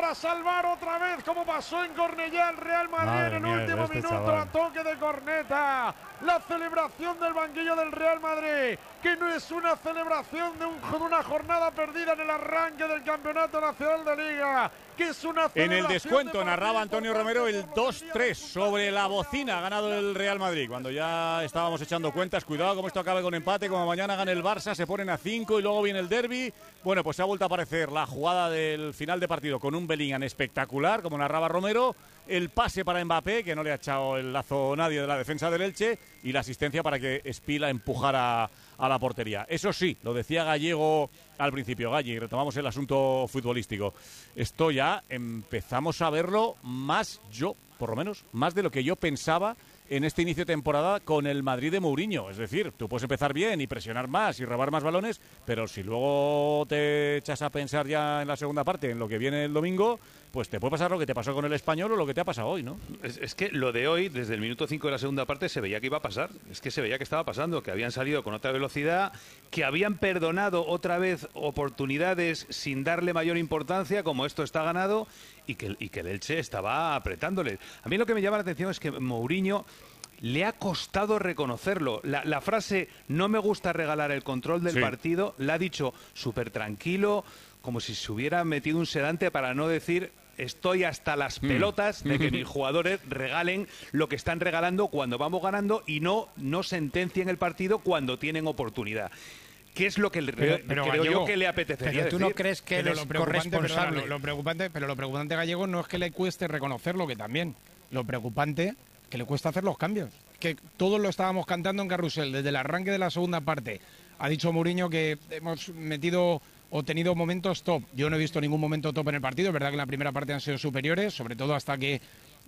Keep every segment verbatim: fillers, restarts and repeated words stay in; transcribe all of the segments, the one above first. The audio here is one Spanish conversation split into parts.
para salvar otra vez, como pasó en Cornellá, el Real Madrid. Madre en el mía, último este minuto, chaval. A toque de corneta. La celebración del banquillo del Real Madrid, que no es una celebración de, un, de una jornada perdida en el arranque del Campeonato Nacional de Liga, que es una En el descuento de narraba Antonio Romero el dos tres sobre la bocina. Ha ganado el Real Madrid. Cuando ya estábamos echando cuentas, cuidado como esto acabe con empate, como mañana gane el Barça, se ponen a cinco y luego viene el derbi. Bueno, pues se ha vuelto a aparecer la jugada del final de partido con un Bellingham espectacular, como narraba Romero. El pase para Mbappé, que no le ha echado el lazo nadie de la defensa del Elche, y la asistencia para que Espila empujara a la portería. Eso sí, lo decía Gallego al principio, Galli, y retomamos el asunto futbolístico. Esto ya empezamos a verlo más yo, por lo menos, más de lo que yo pensaba en este inicio de temporada con el Madrid de Mourinho. Es decir, tú puedes empezar bien y presionar más y robar más balones, pero si luego te echas a pensar ya en la segunda parte, en lo que viene el domingo, pues te puede pasar lo que te pasó con el Español o lo que te ha pasado hoy, ¿no? Es, es que lo de hoy, desde el minuto cinco de la segunda parte, se veía que iba a pasar. Es que se veía que estaba pasando, que habían salido con otra velocidad, que habían perdonado otra vez oportunidades sin darle mayor importancia, como esto está ganado, y que, y que el Elche estaba apretándole. A mí lo que me llama la atención es que Mourinho le ha costado reconocerlo. La, la frase "no me gusta regalar el control del sí. partido" la ha dicho súper tranquilo, como si se hubiera metido un sedante, para no decir estoy hasta las pelotas de que mis jugadores regalen lo que están regalando cuando vamos ganando y no, no sentencien el partido cuando tienen oportunidad. ¿Qué es lo que le, pero, pero, creo Gallego, yo que le apetecería pero tú decir? No crees que él es corresponsable? Perdona, lo, lo preocupante, pero lo preocupante, Gallego, no es que le cueste reconocerlo, que también. Lo preocupante que le cuesta hacer los cambios. Que todos lo estábamos cantando en Carrusel desde el arranque de la segunda parte. Ha dicho Mourinho que hemos metido o tenido momentos top. Yo no he visto ningún momento top en el partido. Es verdad que en la primera parte han sido superiores, sobre todo hasta que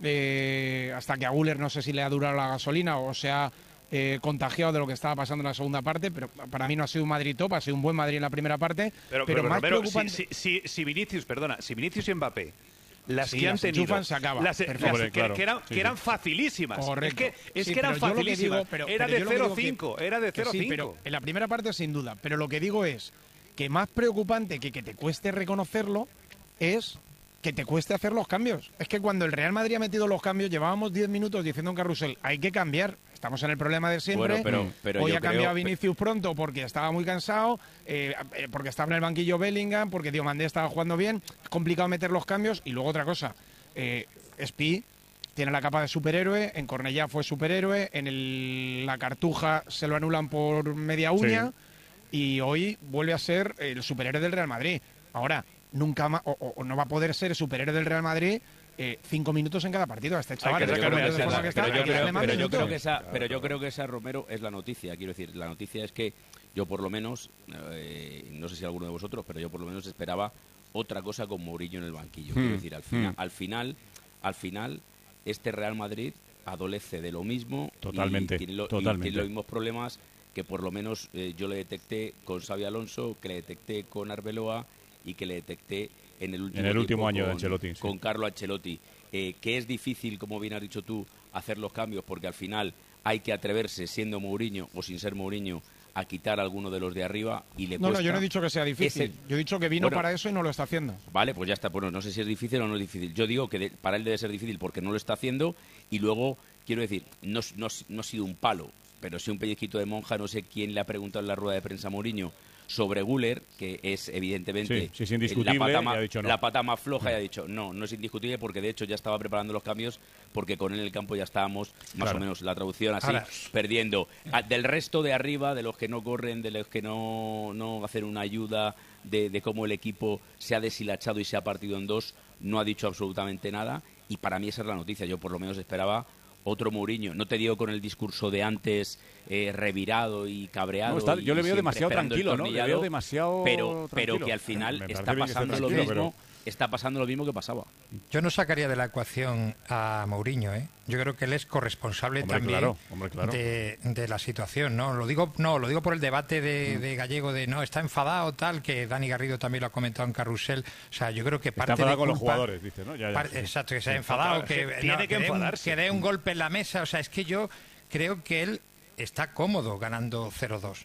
eh, hasta que a Güler no sé si le ha durado la gasolina o se ha eh, contagiado de lo que estaba pasando en la segunda parte, pero para mí no ha sido un Madrid top, ha sido un buen Madrid en la primera parte. Pero, pero, pero, pero más Romero, preocupante... si, si, si Vinicius, perdona, si Vinicius y Mbappé las sí, que han las tenido enchufan, se acaba. las, las, Hombre, claro. que, que eran, sí, que eran sí. facilísimas. Correcto. Es que, es sí, que eran facilísimas. Digo, pero, era, pero de cero cinco, era de cero cinco. Sí, pero en la primera parte sin duda. Pero lo que digo es que más preocupante que que te cueste reconocerlo es que te cueste hacer los cambios. Es que cuando el Real Madrid ha metido los cambios, llevábamos diez minutos diciendo en Carrusel, hay que cambiar. Estamos en el problema de siempre. Bueno, pero, pero Hoy yo ha cambiado creo... Vinicius pronto porque estaba muy cansado, eh, porque estaba en el banquillo Bellingham, porque Diomandé estaba jugando bien. Es complicado meter los cambios. Y luego otra cosa, eh, Spi tiene la capa de superhéroe, en Cornellá fue superhéroe, en el, la Cartuja se lo anulan por media uña sí. y hoy vuelve a ser el superhéroe del Real Madrid. Ahora, nunca más, o, o no va a poder ser el superhéroe del Real Madrid eh, cinco minutos en cada partido a este chaval. Pero yo creo que esa, pero yo creo, pero yo creo que esa, Claro, pero yo claro. creo que esa, Romero, es la noticia. Quiero decir, la noticia es que yo por lo menos, eh, no sé si alguno de vosotros, pero yo por lo menos esperaba otra cosa con Mourinho en el banquillo. Quiero Hmm. decir, al final, Hmm. al final, al final, este Real Madrid adolece de lo mismo. Totalmente, y tiene, lo, totalmente. y tiene los mismos problemas que por lo menos eh, yo le detecté con Xabi Alonso, que le detecté con Arbeloa y que le detecté en el último, En el último tiempo año de con, Ancelotti, sí. con Carlo Ancelotti. Eh, que es difícil, como bien has dicho tú, hacer los cambios porque al final hay que atreverse, siendo Mourinho o sin ser Mourinho, a quitar a alguno de los de arriba y le No, cuesta. no, yo no he dicho que sea difícil. Ese... Yo he dicho que vino bueno, para eso y no lo está haciendo. Vale, pues ya está. Bueno, no sé si es difícil o no es difícil. Yo digo que de, para él debe ser difícil porque no lo está haciendo y luego, quiero decir, no, no, no ha sido un palo, pero sí un pellizquito de monja. No sé quién le ha preguntado en la rueda de prensa a Mourinho sobre Güler, que es evidentemente sí, sí, es indiscutible, la, pata más, y ha dicho no. la pata más floja, y ha dicho no, no es indiscutible porque de hecho ya estaba preparando los cambios porque con él en el campo ya estábamos, más claro. o menos la traducción así, Ahora, perdiendo. A, del resto de arriba, de los que no corren, de los que no, no hacen una ayuda, de, de cómo el equipo se ha deshilachado y se ha partido en dos, no ha dicho absolutamente nada y para mí esa es la noticia. Yo por lo menos esperaba otro Mourinho. No te digo con el discurso de antes eh, revirado y cabreado. No, está, y, yo le veo y demasiado tranquilo, ¿no? Le veo demasiado pero, pero tranquilo. que al final Me está parece pasando bien lo que esté mismo. tranquilo, Está pasando lo mismo que pasaba. Yo no sacaría de la ecuación a Mourinho, ¿eh? Yo creo que él es corresponsable Hombre, también claro, hombre, claro. De, de la situación, ¿no? Lo digo, no, lo digo por el debate de, de Gallego de no, está enfadado tal, que Dani Garrido también lo ha comentado en Carrusel. O sea, yo creo que parte está enfadado de con los culpa- jugadores, dice, ¿no? Ya, ya, par- sí. Exacto, que se ha Sí. enfadado, que, Tiene no, que que dé un- enfadarse. que dé un golpe en la mesa. O sea, es que yo creo que él está cómodo ganando cero dos.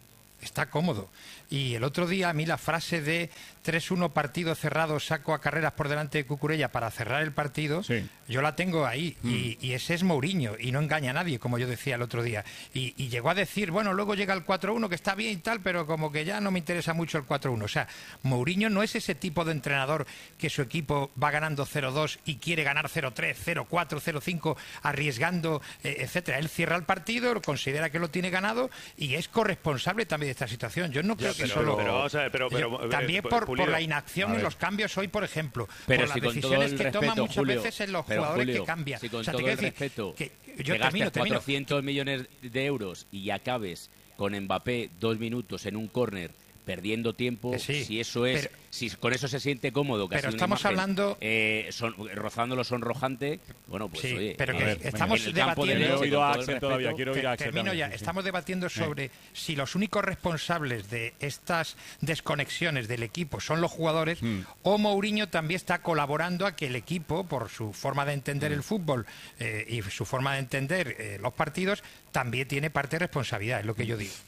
está cómodo. Y el otro día a mí la frase de tres uno partido cerrado, saco a Carreras por delante de Cucurella para cerrar el partido, sí. yo la tengo ahí. Mm. Y, y ese es Mourinho y no engaña a nadie, como yo decía el otro día. Y, y llegó a decir, bueno, luego llega el cuatro uno, que está bien y tal, pero como que ya no me interesa mucho el cuatro uno. O sea, Mourinho no es ese tipo de entrenador que su equipo va ganando cero dos y quiere ganar cero tres, cero cuatro, cero cinco, arriesgando, eh, etcétera. Él cierra el partido, considera que lo tiene ganado y es corresponsable también de esta situación. Yo no creo ya, que pero, solo... Pero, vamos a ver, pero, pero, yo, también eh, por, por la inacción en los cambios hoy, por ejemplo. Pero por si las decisiones que respeto, toma muchas Julio, veces en los jugadores Julio, que cambian. Si con o sea, todo te el decir respeto que yo que termino, gastes termino. cuatrocientos millones de euros y acabes con Mbappé dos minutos en un córner perdiendo tiempo, sí, si eso es, pero, si con eso se siente cómodo, que pero ha sido estamos una imagen, hablando, eh, son, rozándolo sonrojante, bueno, pues sí, oye, pero que ver, estamos en el debatiendo. Campo de Quiero oír a Axel todavía, quiero oír a Axel. Termino ya. Sí. Estamos debatiendo sobre sí. si los únicos responsables de estas desconexiones del equipo son los jugadores mm. o Mourinho también está colaborando a que el equipo, por su forma de entender mm. el fútbol eh, y su forma de entender eh, los partidos, también tiene parte de responsabilidad, es lo que yo digo.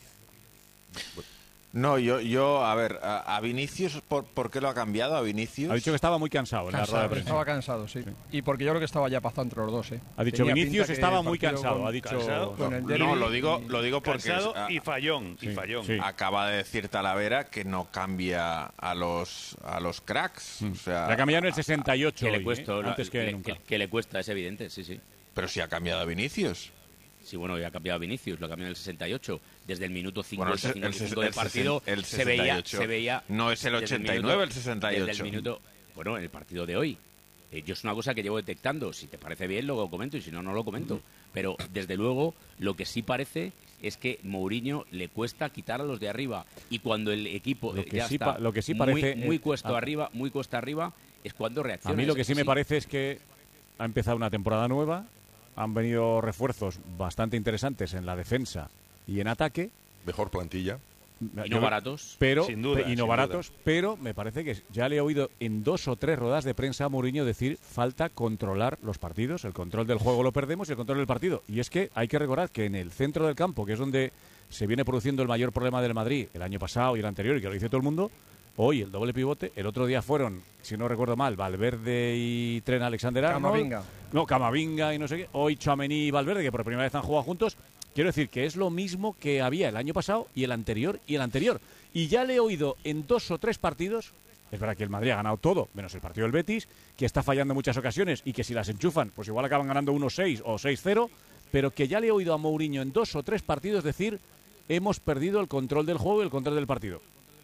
No, yo, yo a ver, a, a Vinicius, ¿por, ¿por qué lo ha cambiado a Vinicius? Ha dicho que estaba muy cansado, cansado en la rueda de prensa. Estaba cansado, sí. sí. Y porque yo creo que estaba ya pasado entre los dos, ¿eh? Ha dicho Tenía Vinicius estaba muy cansado, con, ha dicho... Cansado, no, no, lo digo, lo digo porque... Cansado es, y fallón, sí, y fallón. Sí. Acaba de decir Talavera que no cambia a los a los cracks. Mm. O sea, le ha cambiado en el sesenta y ocho que hoy, le cuesta, ¿eh? Antes que le, nunca. Que, que le cuesta, es evidente, sí, sí. Pero si ha cambiado a Vinicius. Sí, bueno, ya ha cambiado a Vinicius, lo ha cambiado en el sesenta y ocho. Desde el minuto cincuenta, bueno, el, cincuenta y cinco el, del partido el se, veía, se veía... No es el ochenta y nueve, el, minuto, el sesenta y ocho. Desde el minuto, bueno, en el partido de hoy. Eh, yo es una cosa que llevo detectando. Si te parece bien, lo comento, y si no, no lo comento. Uh-huh. Pero, desde luego, lo que sí parece es que Mourinho le cuesta quitar a los de arriba. Y cuando el equipo lo que ya sí está pa, lo que sí parece, muy, muy eh, cuesta a, arriba, muy cuesta arriba, es cuando reacciona. A mí lo que sí, sí me parece es que ha empezado una temporada nueva, han venido refuerzos bastante interesantes en la defensa y en ataque. Mejor plantilla. Y no baratos. Pero, sin duda, y no sin baratos, duda. Pero me parece que ya le he oído en dos o tres ruedas de prensa a Mourinho decir falta controlar los partidos, el control del juego lo perdemos y el control del partido. Y es que hay que recordar que en el centro del campo, que es donde se viene produciendo el mayor problema del Madrid el año pasado y el anterior, y que lo dice todo el mundo, hoy el doble pivote, el otro día fueron, si no recuerdo mal, Valverde y Trent Alexander-Arnold. Camavinga. No, Camavinga y no sé qué. Hoy Tchouaméni y Valverde, que por primera vez han jugado juntos. Quiero decir que es lo mismo que había el año pasado y el anterior y el anterior. Y ya le he oído en dos o tres partidos, es verdad que el Madrid ha ganado todo, menos el partido del Betis, que está fallando en muchas ocasiones y que si las enchufan, pues igual acaban ganando uno seis o seis cero, pero que ya le he oído a Mourinho en dos o tres partidos decir hemos perdido el control del juego y el control del partido.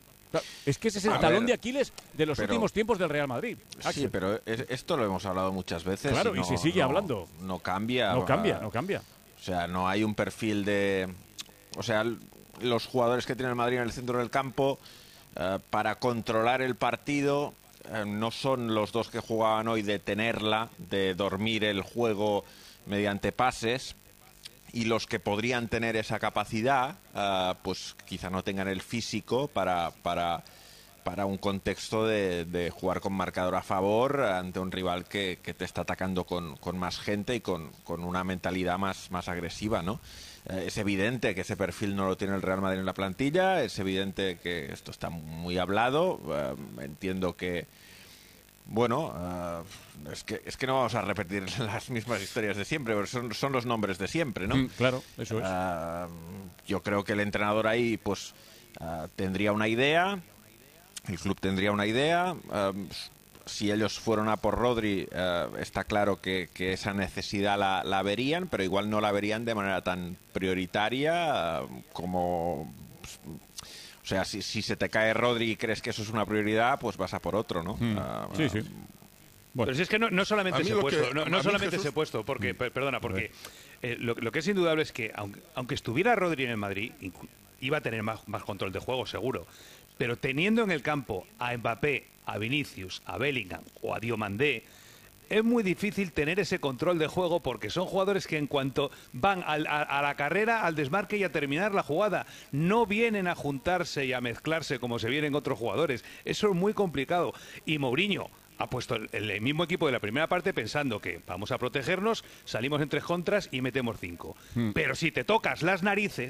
Es que ese es el a talón ver, de Aquiles de los pero, últimos tiempos del Real Madrid. Sí, Axel. pero es, esto lo hemos hablado muchas veces. Claro, y, no, y se sigue no, hablando. No cambia. No cambia, no cambia. O sea, no hay un perfil de... O sea, los jugadores que tiene el Madrid en el centro del campo, eh, para controlar el partido, eh, no son los dos que jugaban hoy de tenerla, de dormir el juego mediante pases. Y los que podrían tener esa capacidad, uh, pues quizá no tengan el físico para, para, para un contexto de, de jugar con marcador a favor ante un rival que, que te está atacando con, con más gente y con, con una mentalidad más, más agresiva, ¿no? Eh, es evidente que ese perfil no lo tiene el Real Madrid en la plantilla, es evidente que esto está muy hablado, uh, entiendo que Bueno, uh, es que es que no vamos a repetir las mismas historias de siempre, pero son, son los nombres de siempre, ¿no? Mm, claro, eso es. Uh, yo creo que el entrenador ahí, pues, uh, tendría una idea, el club tendría una idea. Uh, si ellos fueron a por Rodri, uh, está claro que, que esa necesidad la, la verían, pero igual no la verían de manera tan prioritaria uh, como... Pues, o sea, si, si se te cae Rodri y crees que eso es una prioridad, pues vas a por otro, ¿no? Mm. Uh, sí, sí. Bueno. Pero si es que no, no solamente ese puesto, que, no, no solamente Jesús... ese puesto, porque, mm. perdona, porque eh, lo, lo que es indudable es que, aunque, aunque estuviera Rodri en el Madrid, iba a tener más, más control de juego, seguro. Pero teniendo en el campo a Mbappé, a Vinicius, a Bellingham o a Diomandé, es muy difícil tener ese control de juego porque son jugadores que en cuanto van al, a, a la carrera, al desmarque y a terminar la jugada, no vienen a juntarse y a mezclarse como se vienen otros jugadores. Eso es muy complicado. Y Mourinho ha puesto el, el mismo equipo de la primera parte pensando que vamos a protegernos, salimos en tres contras y metemos cinco. Mm. Pero si te tocas las narices,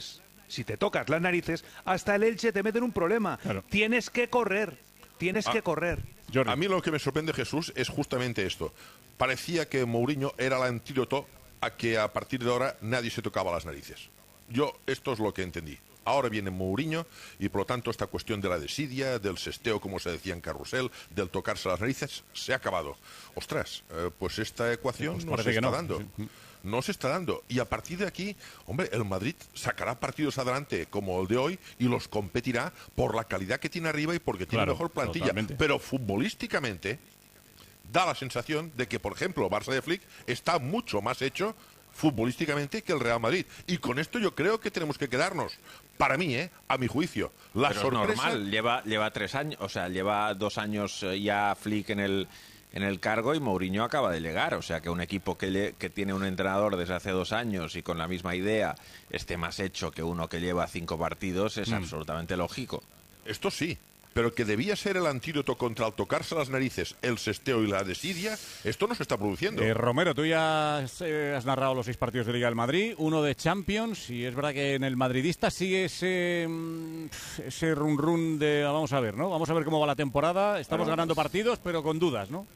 si te tocas las narices, hasta el Elche te mete en un problema. Claro. Tienes que correr, tienes ah, que correr. Jordi. A mí lo que me sorprende, Jesús, es justamente esto. Parecía que Mourinho era el antídoto a que a partir de ahora nadie se tocaba las narices. Yo esto es lo que entendí. Ahora viene Mourinho y por lo tanto esta cuestión de la desidia, del sesteo, como se decía en Carrusel, del tocarse las narices, se ha acabado. Ostras, eh, pues esta ecuación pues no se está no. dando. Sí. No se está dando. Y a partir de aquí, hombre, el Madrid sacará partidos adelante como el de hoy y los competirá por la calidad que tiene arriba y porque tiene claro, mejor plantilla. Totalmente. Pero futbolísticamente da la sensación de que, por ejemplo, Barça de Flick está mucho más hecho futbolísticamente que el Real Madrid. Y con esto yo creo que tenemos que quedarnos. Para mí, ¿eh? A mi juicio. La Pero sorpresa... es normal. Lleva, lleva tres años, o sea, lleva dos años ya Flick en el... en el cargo y Mourinho acaba de llegar, o sea que un equipo que, le, que tiene un entrenador desde hace dos años y con la misma idea esté más hecho que uno que lleva cinco partidos es mm. absolutamente lógico. Esto sí, pero que debía ser el antídoto contra el tocarse las narices, el sesteo y la desidia, esto no se está produciendo. Eh, Romero, tú ya has, eh, has narrado los seis partidos de Liga del Madrid, uno de Champions, y es verdad que en el madridista sigue ese, ese run run de, vamos a ver, ¿no? Vamos a ver cómo va la temporada, estamos bueno, ganando partidos, pero con dudas, ¿no?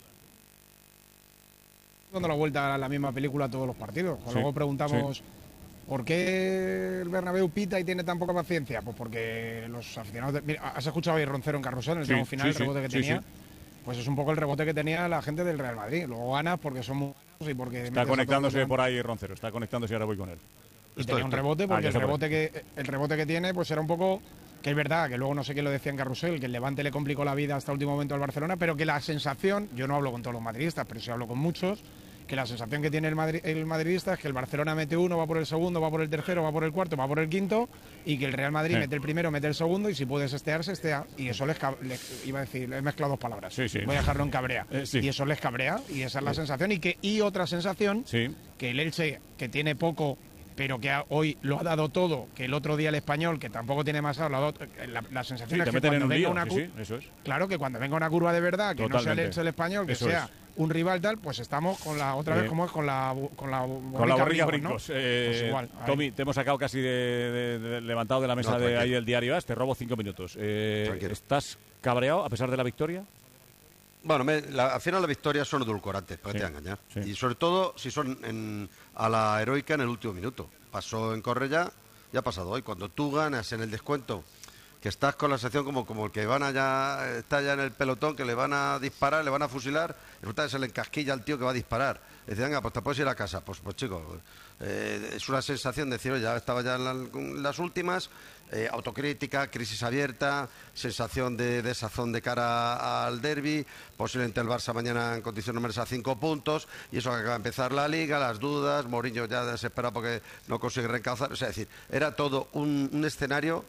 Dando la vuelta a la misma película a todos los partidos. Sí, luego preguntamos sí. ¿por qué el Bernabéu pita y tiene tan poca paciencia? Pues porque los aficionados... De... Mira, has escuchado a Roncero en Carrusel, en el sí, tramo final, sí, el rebote que sí, tenía. Sí, sí. Pues es un poco el rebote que tenía la gente del Real Madrid. Luego ganas porque son muy... y porque está conectándose por ahí Roncero, está conectándose y ahora voy con él. Y esto, tenía esto. un rebote porque ah, el, rebote que, el rebote que tiene pues era un poco... Que es verdad, que luego no sé quién lo decía en Carrusel, que el Levante le complicó la vida hasta el último momento al Barcelona, pero que la sensación, yo no hablo con todos los madridistas, pero sí hablo con muchos, que la sensación que tiene el, Madrid, el madridista es que el Barcelona mete uno, va por el segundo, va por el tercero, va por el cuarto, va por el quinto, y que el Real Madrid sí. mete el primero, mete el segundo, y si puede sestear, sestea. Y eso les, les iba a decir, he mezclado dos palabras, sí, sí. voy a dejarlo en cabrea. Eh, sí. Y eso les cabrea, y esa es la sí. sensación. Y que y otra sensación, sí. que el Elche, que tiene poco, pero que hoy lo ha dado todo, que el otro día el Español, que tampoco tiene más la, la, la sensación sí, es que cuando venga lío. una curva, sí, sí, claro, que cuando venga una curva de verdad, que Totalmente. no sea el Elche el Español, que eso sea... Es. un rival tal, pues estamos con la otra vez eh, como es con la con la con la barriga brincos, ¿no? eh, pues igual, Tommy, te hemos sacado casi de, de, de, levantado de la mesa no, de ahí el diario As, te robo cinco minutos. Eh, ¿Estás cabreado a pesar de la victoria? Bueno, me, la, al final las victorias son edulcorantes, para sí, que te engañar. Sí. Y sobre todo si son en, a la heroica en el último minuto. Pasó en Cornellá, ya ha pasado hoy. Cuando tú ganas en el descuento, que estás con la sensación como, como el que van allá, está ya en el pelotón, que le van a disparar, le van a fusilar, resulta que se le encasquilla al tío que va a disparar. Le dice, venga, pues te puedes ir a casa. Pues, pues chicos, eh, es una sensación de decir, oye, ya estaba ya en, la, en las últimas, eh, autocrítica, crisis abierta, sensación de desazón de cara al derbi, posiblemente el Barça mañana en condiciones de merecer cinco puntos, y eso que acaba de empezar la Liga, las dudas, Mourinho ya desesperado porque no consigue reencauzar. O sea, es decir, era todo un, un escenario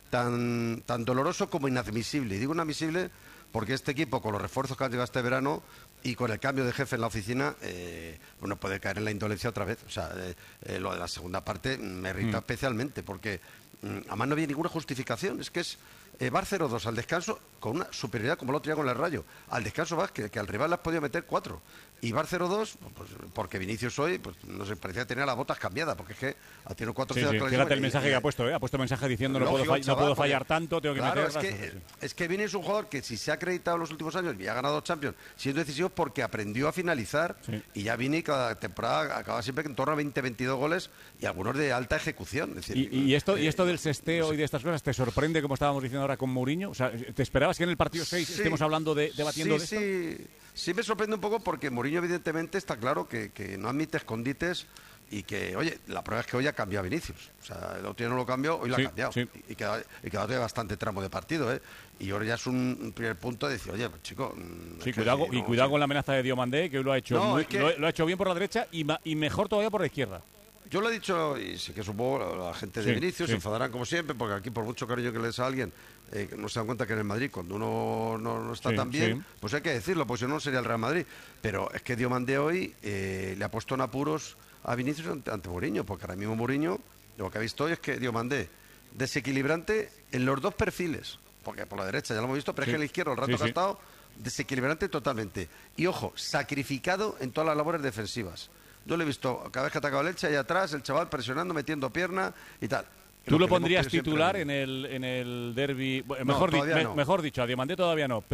tan, tan doloroso como inadmisible. Y digo inadmisible porque este equipo, con los refuerzos que ha llegado este verano y con el cambio de jefe en la oficina, eh, bueno, puede caer en la indolencia otra vez. O sea, eh, eh, lo de la segunda parte me irrita mm. especialmente porque mm, además no había ninguna justificación. Es que es eh, Bar cero dos al descanso con una superioridad como el otro día con el Rayo. Al descanso vas que, que al rival le has podido meter cuatro. Y Bar cero dos, pues, porque Vinicius hoy, pues no sé, parecía tener las botas cambiadas, porque es que ha tenido cuatro sí, sí. Fíjate el mensaje y, que ha puesto, ¿eh? Ha puesto mensaje diciendo no, puedo, fall, chaval, no puedo fallar porque, tanto, tengo que claro, meter... Es que, es que Vini es un jugador que si se ha acreditado en los últimos años y ha ganado Champions, siendo decisivo porque aprendió a finalizar, sí. y ya Vini cada temporada acaba siempre en torno a veinte, veintidós goles y algunos de alta ejecución. Es decir, ¿Y, y, esto, eh, ¿Y esto del sesteo no sé. y de estas cosas te sorprende, como estábamos diciendo ahora con Mourinho? O sea, ¿te esperabas que en el partido seis sí. estemos hablando de, debatiendo sí, de esto? Sí, sí me sorprende un poco porque Mourinho evidentemente está claro que, que no admite escondites y que, oye, la prueba es que hoy ha cambiado a Vinicius. O sea, el otro día no lo cambió, hoy lo sí, ha cambiado. Sí. Y, y queda, y queda todavía bastante tramo de partido, ¿eh? Y ahora ya es un, un primer punto de decir, oye, pues, chico... Sí, cuidado, no, y cuidado sí. con la amenaza de Diomandé, que hoy lo ha hecho, no, muy, es que... lo, lo ha hecho bien por la derecha y, ma, y mejor todavía por la izquierda. Yo lo he dicho, y sé que supongo la gente de sí, Vinicius sí. se enfadarán como siempre, porque aquí por mucho cariño que les a alguien, eh, no se dan cuenta que en el Madrid, cuando uno no, no está sí, tan bien, sí. pues hay que decirlo, pues si no sería el Real Madrid. Pero es que Diomandé hoy eh, le ha puesto en apuros a Vinicius ante, ante Mourinho, porque ahora mismo Mourinho, lo que ha visto hoy es que Diomandé, desequilibrante en los dos perfiles, porque por la derecha ya lo hemos visto, pero sí. es que en la izquierda el rato sí, que ha estado, desequilibrante totalmente. Y ojo, sacrificado en todas las labores defensivas. Yo lo he visto cada vez que atacaba el Elche, ahí atrás, el chaval presionando, metiendo pierna y tal. ¿Tú lo pondrías titular en el, en el derbi? No, Mejor, di, me, no. mejor dicho, a Diamandé todavía no.